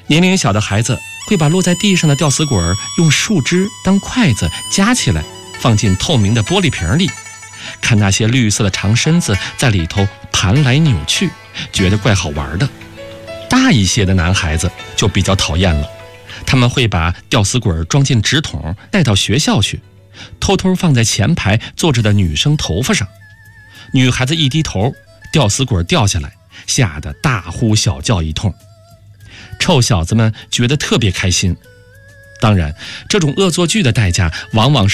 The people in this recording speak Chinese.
年龄小的孩子会把落在地上的吊死鬼用树枝当筷子夹起来，放进透明的玻璃瓶里，看那些绿色的长身子在里头盘来扭去，觉得怪好玩的。大一些的男孩子就比较讨厌了，他们会把吊死鬼装进纸筒带到学校去，偷偷放在前排坐着的女生头发上。女孩子一低头，吊死鬼掉下来，吓得大呼小叫一通。臭小子们觉得特别开心。当然，这种恶作剧的代价往往是